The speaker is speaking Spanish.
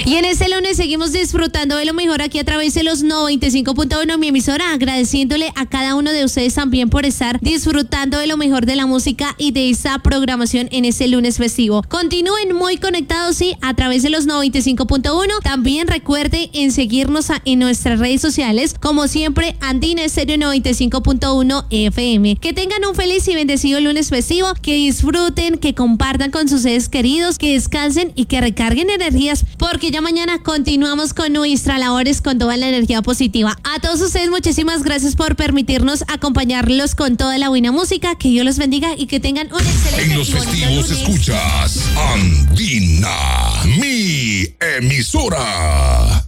Y en este lunes seguimos disfrutando de lo mejor aquí a través de los 95.1, mi emisora, agradeciéndole a cada uno de ustedes también por estar disfrutando de lo mejor de la música y de esta programación en este lunes festivo. Continúen muy conectados, sí, a través de los 95.1. También recuerde en seguirnos en nuestras redes sociales, como siempre, Andina Estéreo 95.1 FM. Que tengan un feliz y bendecido lunes festivo, que disfruten, que compartan con sus seres queridos, que descansen y que recarguen energías, porque ya mañana continuamos con nuestras labores con toda la energía positiva. A todos ustedes, muchísimas gracias por permitirnos acompañarlos con toda la buena música. Que Dios los bendiga y que tengan un excelente En los festivos escuchas Andina, mi emisora.